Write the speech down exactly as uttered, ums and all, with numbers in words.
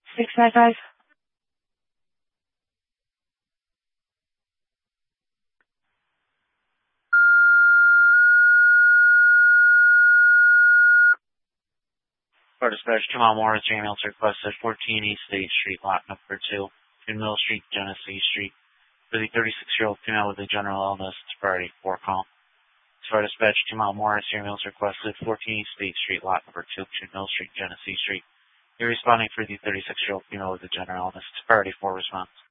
six nine five. For dispatch, Jamal Morris, ambulance requested fourteen East State Street, lot number two, in Mill Street, Genesee Street, for the thirty-six-year-old female with a general illness. It's priority four call. For dispatch, Jamal Morris, ambulance requested fourteen East State Street, lot number two, in Mill Street, Genesee Street. You're responding for the thirty-six-year-old female with a general illness. It's priority four response.